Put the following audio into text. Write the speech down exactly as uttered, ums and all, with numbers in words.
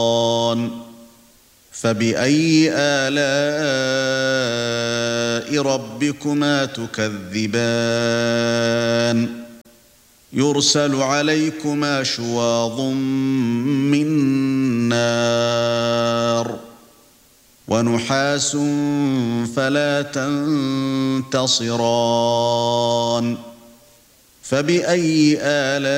فَبِأَيِّ آلَاءِ رَبِّكُمَا تُكَذِّبَانِ يُرْسَلُ عَلَيْكُمَا شُوَاظٌ مِّن نَّارٍ وَنُحَاسٌ فَلَا تَنتَصِرَانِ فَبِأَيِّ آلَاءِ